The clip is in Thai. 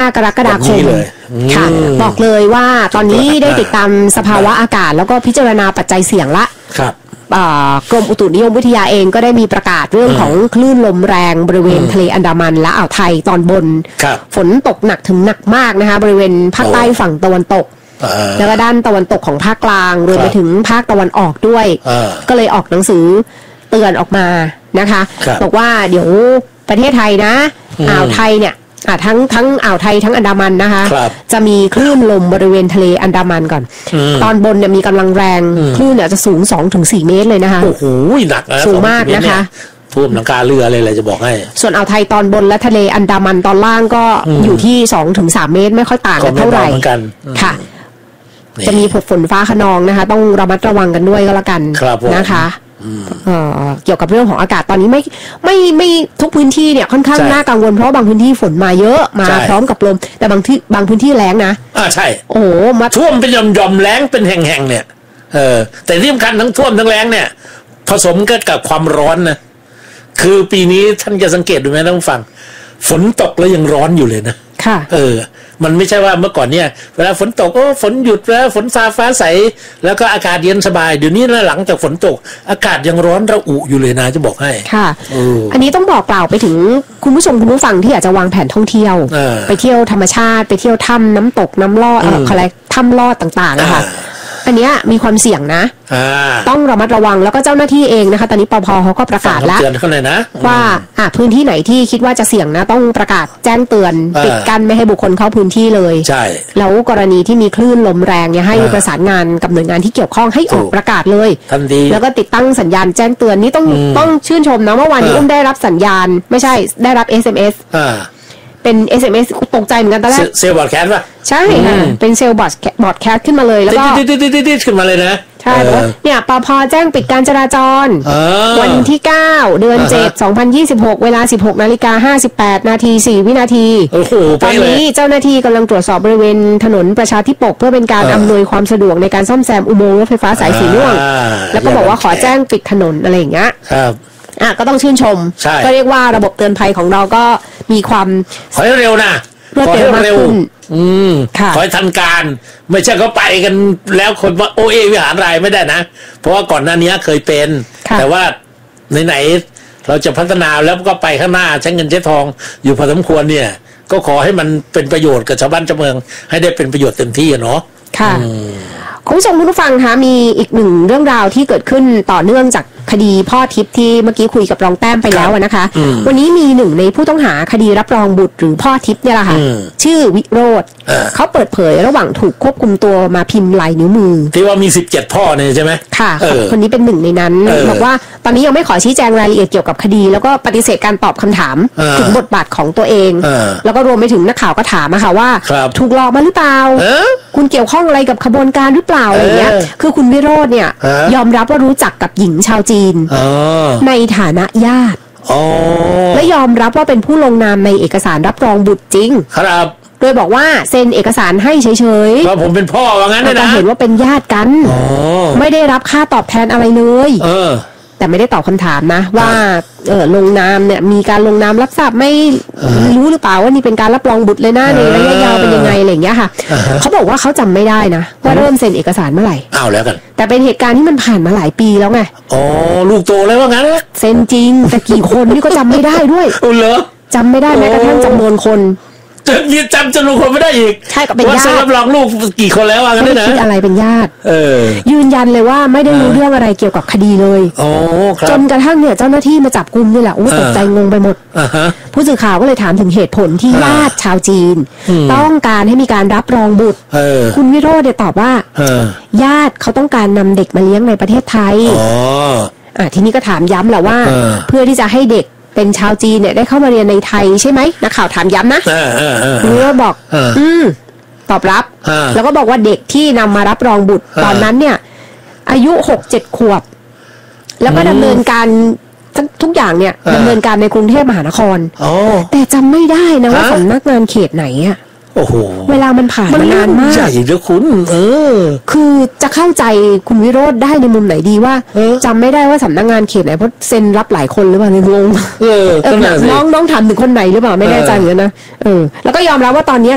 กรกฎาคมค่ะบอกเลยว่าตอนนี้ได้ติดตามสภาวะอากาศแล้วก็พิจารณาปัจจัยเสี่ยงละครับกรมอุตุนิยมวิทยาเองก็ได้มีประกาศเรื่องของคลื่นลมแรงบริเวณทะเลอันดามันและอ่าวไทยตอนบนฝนตกหนักถึงหนักมากนะคะบริเวณภาคใต้ฝั่งตะวันตกแล้วก็ด้านตะวันตกของภาคกลางรวมไปถึงภาคตะวันออกด้วยก็เลยออกหนังสือเตือนออกมานะคะบอกว่าเดี๋ยวประเทศไทยนะอ่าวไทยเนี่ยทั้งอ่าวไทยทั้งอันดามันนะคะจะมีคลื่นลมบริเวณทะเลอันดามันก่อนตอนบนเนี่ยมีกำลังแรงคลื่นเนี่ยจะสูง 2-4 เมตรเลยนะคะโอ้โหหนักนะสูงมากนะคะท่วมหลังคาเรืออะไรจะบอกให้ส่วนอ่าวไทยตอนบนและทะเลอันดามันตอนล่างก็อยู่ที่ 2-3 เมตรไม่ค่อยต่างกันเท่าไหร่ค่ะจะมีฝนฟ้าคะนองนะคะต้องระมัดระวังกันด้วยก็แล้วกันนะคะเกี่ยวกับเรื่องของอากาศตอนนี้ไม่ทุกพื้นที่เนี่ยค่อนข้างน่ากังวลเพราะบางพื้นที่ฝนมาเยอะมาพร้อมกับลมแต่บางพื้นที่แล้งนะใช่โอ้โหมาท่วมเป็นหย่อมๆแล้งเป็นแห่งๆเนี่ยแต่ที่สำคัญทั้งท่วมทั้งแล้งเนี่ยผสมกันกับความร้อนนะคือปีนี้ท่านจะสังเกตดูไหมท่านผู้ฟังฝนตกแล้วยังร้อนอยู่เลยนะค่ะมันไม่ใช่ว่าเมื่อก่อนเนี่ยเวลาฝนตกฝนหยุดแล้วฝนฟ้าใสแล้วก็อากาศเย็นสบายเดี๋ยวนี้หลังจากฝนตกอากาศยังร้อนระอุอยู่เลยนะจะบอกให้ค่ะอันนี้ต้องบอกกล่าวไปถึงคุณผู้ชมคุณผู้ฟังที่อยากจะวางแผนท่องเที่ยวไปเที่ยวธรรมชาติไปเที่ยวถ้ำน้ำตกน้ำลอดอะไรถ้ำลอดต่างๆนะคะอันนี้มีความเสี่ยงนะต้องระมัดระวังแล้วก็เจ้าหน้าที่เองนะคะตอนนี้ปภ.เขาก็ประกาศแล้วว่าพื้นที่ไหนที่คิดว่าจะเสี่ยงนะต้องประกาศแจ้งเตือนปิดกั้นไม่ให้บุคคลเข้าพื้นที่เลยใช่แล้วกรณีที่มีคลื่นลมแรงเนี่ยให้ประสานงานกับหน่วยงานที่เกี่ยวข้องให้ออกประกาศเลยทันทีแล้วก็ติดตั้งสัญญาณแจ้งเตือนนี่ต้องชื่นชมนะเมื่อวานนี้ได้รับสัญญาณไม่ใช่ได้รับ SMSเป็น SMS ตกใจเหมือนกันตอนแรกเซลล์บอร์ดแคสต์ป่ะใช่ค่ะเป็นเซลล์บอร์ดแคสต์ขึ้นมาเลยแล้วก็ขึ้นมาเลยนะใช่เนี่ยปภ.แจ้งปิดการจราจรวันที่9เดือน7 2026เวลา 16:58 นาที 4 วินาทีตอนนี้เจ้าหน้าที่กำลังตรวจสอบบริเวณถนนประชาธิปกเพื่อเป็นการอำนวยความสะดวกในการซ่อมแซมอุโมงค์รถไฟฟ้าสายสีม่วงแล้วก็บอกว่าขอแจ้งปิดถนนอะไรอย่างเงี้ยก็ต้องชื่นชมก็เรียกว่าระบบเตือนภัยของเราก็มีความขอให้เร็วนะรวดเร็วมากขึ้นขอให้ทันการไม่ใช่เขาไปกันแล้วคนว่าวิหารรายไม่ได้นะเพราะว่าก่อนหน้านี้เคยเป็นแต่ว่าไหนๆเราจะพัฒนาแล้วก็ไปข้างหน้าใช้เงินใช้ทองอยู่พอสมควรเนี่ยก็ขอให้มันเป็นประโยชน์กับชาวบ้านชาวเมืองให้ได้เป็นประโยชน์เต็มที่เนาะค่ะคุณผู้ชมคุณผู้ฟังคะมีอีกหนึ่งเรื่องราวที่เกิดขึ้นต่อเนื่องจากคดีพ่อทิพย์ที่เมื่อกี้คุยกับรองแต้มไปแล้วนะคะวันนี้มีหนึ่งในผู้ต้องหาคดีรับรองบุตรหรือพ่อทิพย์เนี่ยแหละค่ะชื่อวิโรจน์เขาเปิดเผยระหว่างถูกควบคุมตัวมาพิมพ์ลายนิ้วมือที่ว่ามี17พ่อเนี่ยใช่ไหมค่ะคนนี้เป็นหนึ่งในนั้นบอกว่าตอนนี้ยังไม่ขอชี้แจงรายละเอียดเกี่ยวกับคดีแล้วก็ปฏิเสธการตอบคำถามถึงบทบาทของตัวเองแล้วก็รวมไปถึงนักข่าวก็ถามอะค่ะว่าถูกหลอกมาหรือเปล่าคุณเกี่ยวข้องอะไรกับขบวนการหรือเปล่าอะไรเงี้ยคือคุณวิโรจน์เนี่ยยอมรับว่ารู้จักกับหญิงชาวจีนในฐานะญาติและยอมรับว่าเป็นผู้ลงนามในเอกสารรับรองบุตรจริงครับโดยบอกว่าเซ็นเอกสารให้เฉยๆว่าผมเป็นพ่อว่างั้นนะเห็นว่าเป็นญาติกันไม่ได้รับค่าตอบแทนอะไรเลยแต่ไม่ได้ตอบคำถามนะว่าลงนามเนี่ยมีการลงนามรับทราบไม่รู้หรือเปล่าว่านี่เป็นการรับรองบุตรเลยนะในระยะยาวเป็นยังไงอะไรอย่างเงี้ยค่ะเขาบอกว่าเขาจำไม่ได้นะว่าเริ่มเซ็นเอกสารเมื่อไหร่เอาแล้วกันแต่เป็นเหตุการณ์ที่มันผ่านมาหลายปีแล้วไงลูกโตแล้วว่างั้นเซ็นจริงแต่กี่คนนี่ก็จำไม่ได้ด้วยเหรอจำไม่ได้แม้กระทั่งจำนวนคนจำจำนวนคนไม่ได้อีกใช่ก็เป็นญาติว่ารับรองลูกกี่คนแล้วว่างั้นนะคิดอะไรเป็นญาติยืนยันเลยว่าไม่ได้รู้เรื่องอะไรเกี่ยวกับคดีเลยจนกระทั่งเนี่ยเจ้าหน้าที่มาจับกุมนี่แหละตกใจงงไปหมดผู้สื่อข่าวก็เลยถามถึงเหตุผลที่ญาติชาวจีนต้องการให้มีการรับรองบุตรคุณวิโรจน์เนี่ยตอบว่าญาติเขาต้องการนำเด็กมาเลี้ยงในประเทศไทยทีนี้ก็ถามย้ำแหละว่าเพื่อที่จะให้เด็กเป็นชาวจีนเนี่ยได้เข้ามาเรียนในไทยใช่ไหมนักข่าวถามย้ำนะคุณวิโรจน์บอกตอบรับแล้วก็บอกว่าเด็กที่นำมารับรองบุตรตอนนั้นเนี่ยอายุ 6-7 ขวบแล้วก็ดำเนินการทุกอย่างเนี่ยดำเนินการในกรุงเทพมหานครแต่จำไม่ได้นะว่าสำนักงานเขตไหนอะเวลามันผ่านมานานมากใหญ่เด้อคุณคือจะเข้าใจคุณวิโรจน์ได้ในมุมไหนดีว่าจำไม่ได้ว่าสำนักงานเขตไหนเพราะเซ็นรับหลายคนหรือเปล่าในวงน้องถามถึงคนไหนหรือเปล่าไม่แน่ใจเหมือนกันนะแล้วก็ยอมรับว่าตอนนี้